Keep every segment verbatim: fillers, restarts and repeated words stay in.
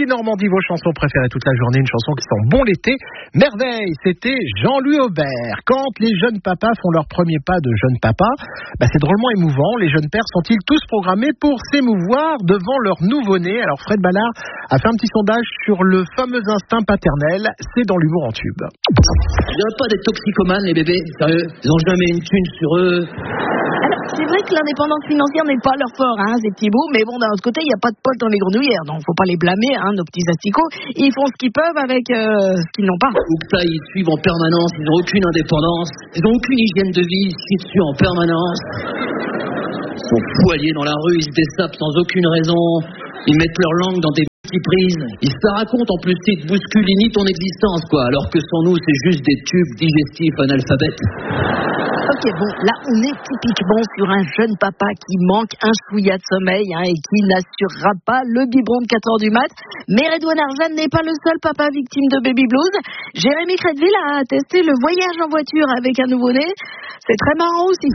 Ici Normandie, vos chansons préférées toute la journée, une chanson qui sent bon l'été. Merveille, c'était Jean-Louis Aubert. Quand les jeunes papas font leur premier pas de jeunes papas, bah c'est drôlement émouvant. Les jeunes pères sont-ils tous programmés pour s'émouvoir devant leur nouveau-né? Alors Fred Ballard a fait un petit sondage sur le fameux instinct paternel. C'est dans l'humour en tube. Je dirais pas des toxicomanes, les bébés, sérieux. Ils ont jamais une thune sur eux. Alors, c'est vrai que l'indépendance financière n'est pas leur fort, hein, ces petits bouts, mais bon, d'un autre côté, il n'y a pas de potes dans les grenouillères, donc faut pas les blâmer, hein, nos petits asticots. Ils font ce qu'ils peuvent avec euh, ce qu'ils n'ont pas. Ou que ça, ils suivent en permanence, ils n'ont aucune indépendance, ils n'ont aucune hygiène de vie, ils se chient dessus en permanence. Ils sont poiliers dans la rue, ils se dessapent sans aucune raison, ils mettent leur langue dans des petits prises. Ils se la racontent en plus, ils te bousculent, ils nient ton existence, quoi, alors que sans nous, c'est juste des tubes digestifs analphabètes. Ok, bon, là, on est typiquement sur un jeune papa qui manque un chouïa de sommeil, hein, et qui n'assurera pas le biberon de quatre heures du mat. Mais Redouane Arjan n'est pas le seul papa victime de baby blues. Jérémy Crédville a testé le voyage en voiture avec un nouveau-né. C'est très marrant aussi.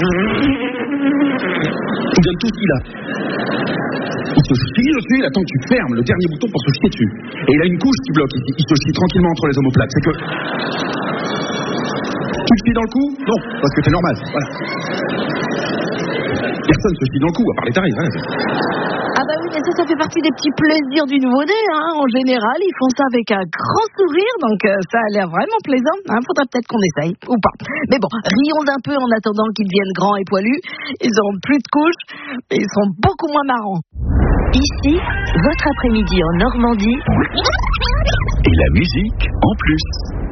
Il donne tout ce qu'il a. Il se chie dessus, il attend que tu fermes le dernier bouton pour se chier dessus. Et il a une couche qui bloque ici. Il se chie tranquillement entre les omoplates. C'est que... Tu te chies dans le cou? Non, parce que c'est normal. Voilà. Personne se chie dans le cou, à part les tarifs. Hein. Ah bah oui, mais ça, ça fait partie des petits plaisirs du nouveau-né, hein. En général, ils font ça avec un grand sourire, donc euh, ça a l'air vraiment plaisant. Hein. Faudra peut-être qu'on essaye, ou pas. Mais bon, rions un peu en attendant qu'ils deviennent grands et poilus. Ils auront plus de couches, mais ils seront beaucoup moins marrants. Ici, votre après-midi en Normandie. Et la musique en plus.